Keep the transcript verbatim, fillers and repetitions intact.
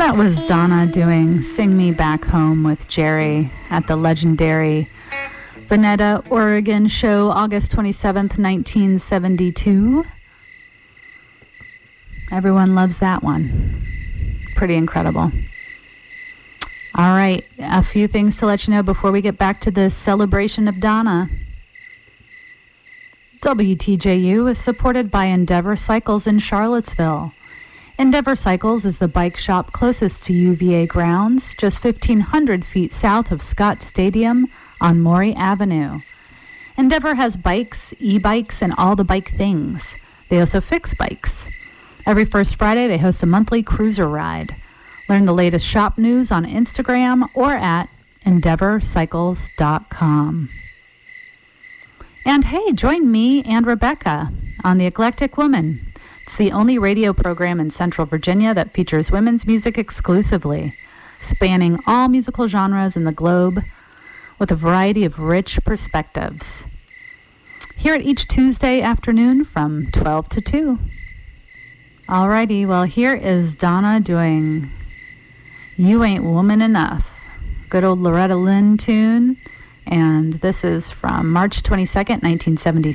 That was Donna doing Sing Me Back Home with Jerry at the legendary Veneta, Oregon show, August twenty-seventh, nineteen seventy-two. Everyone loves that one. Pretty incredible. All right, a few things to let you know before we get back to this celebration of Donna. W T J U is supported by Endeavor Cycles in Charlottesville. Endeavor Cycles is the bike shop closest to U V A grounds, just fifteen hundred feet south of Scott Stadium on Maury Avenue. Endeavor has bikes, e-bikes, and all the bike things. They also fix bikes. Every first Friday, they host a monthly cruiser ride. Learn the latest shop news on Instagram or at endeavor cycles dot com. And hey, join me and Rebecca on The Eclectic Woman. It's the only radio program in Central Virginia that features women's music exclusively, spanning all musical genres in the globe with a variety of rich perspectives. Hear it each Tuesday afternoon from twelve to two. Alrighty, well, here is Donna doing You Ain't Woman Enough. Good old Loretta Lynn tune. And this is from March twenty-second, nineteen seventy-three.